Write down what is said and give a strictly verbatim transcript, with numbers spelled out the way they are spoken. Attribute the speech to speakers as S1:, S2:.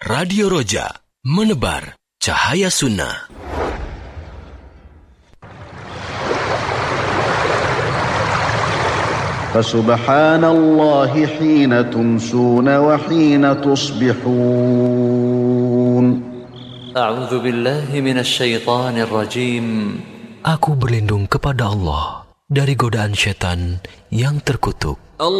S1: Radio Roja, menebar cahaya sunnah.
S2: Fasubhanallahi hina tumsuna wa hina tusbihun.
S3: A'udzu billahi minasy syaithanir rajim.
S1: Aku berlindung kepada Allah dari godaan syaitan yang terkutuk.